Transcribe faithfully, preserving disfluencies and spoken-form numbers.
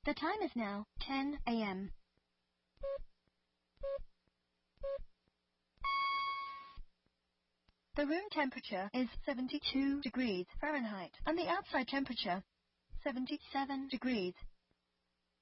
The time is now ten a m The room temperature is seventy-two degrees Fahrenheit, and the outside temperature seventy-seven degrees